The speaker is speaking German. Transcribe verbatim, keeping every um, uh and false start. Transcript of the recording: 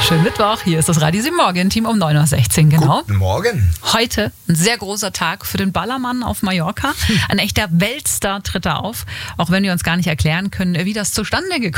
wunderschönen Mittwoch. Hier ist das Radio sieben Morgen-Team um neun Uhr sechzehn, genau. Guten Morgen. Heute ein sehr großer Tag für den Ballermann auf Mallorca. Ein echter Weltstar tritt da auf, auch wenn wir uns gar nicht erklären können, wie das zustande gekommen